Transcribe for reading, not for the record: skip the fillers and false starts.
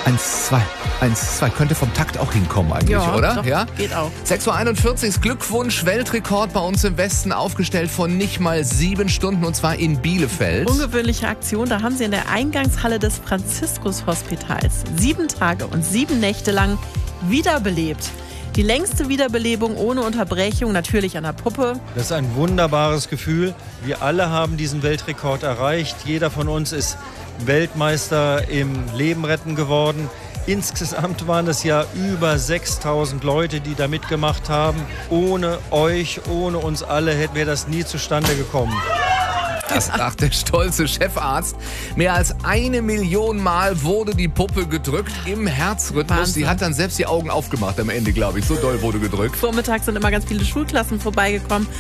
1, 2. Könnte vom Takt auch hinkommen eigentlich, Ja, oder? doch, Ja, geht auch. 6.41 Uhr, Glückwunsch, Weltrekord bei uns im Westen, aufgestellt von nicht mal 7 Stunden, und zwar in Bielefeld. Ungewöhnliche Aktion, da haben sie in der Eingangshalle des Franziskus-Hospitals 7 Tage und 7 Nächte lang wiederbelebt. Die längste Wiederbelebung ohne Unterbrechung, natürlich an der Puppe. Das ist ein wunderbares Gefühl. Wir alle haben diesen Weltrekord erreicht. Jeder von uns ist Weltmeister im Leben retten geworden. Insgesamt waren es ja über 6.000 Leute, die da mitgemacht haben. Ohne euch, ohne uns alle wäre das nie zustande gekommen. Das sagt der stolze Chefarzt. Mehr als 1 Million Mal wurde die Puppe gedrückt im Herzrhythmus. Wahnsinn. Sie hat dann selbst die Augen aufgemacht am Ende, glaube ich. So doll wurde gedrückt. Vormittags sind immer ganz viele Schulklassen vorbeigekommen.